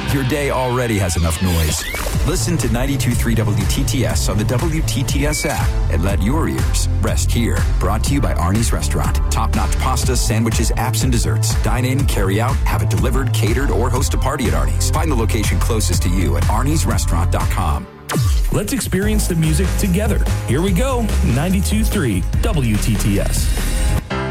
Your day already has enough noise. Listen to 92.3 WTTS on the WTTS app and let your ears rest here. Brought to you by Arnie's Restaurant. Top-notch pasta, sandwiches, apps, and desserts. Dine in, carry out, have it delivered, catered, or host a party at Arnie's. Find the location closest to you at arniesrestaurant.com. Let's experience the music together. Here we go, 92.3 WTTS.